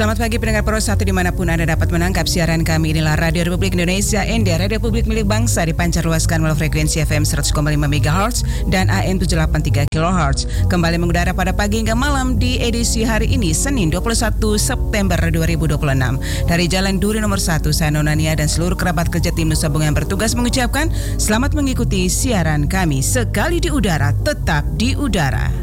Selamat pagi pendengar Pro 1 dimanapun Anda dapat menangkap siaran kami. Inilah Radio Republik Indonesia ND, Radio Publik milik bangsa, dipancar luaskan melalui frekuensi FM 100,5 MHz dan AM 783 kHz. Kembali mengudara pada pagi hingga malam di edisi hari ini, Senin 21 September 2026. Dari Jalan Duri nomor 1, saya Nonania dan seluruh kerabat kerja tim Nusa Bunga yang bertugas mengucapkan selamat mengikuti siaran kami. Sekali di udara, tetap di udara.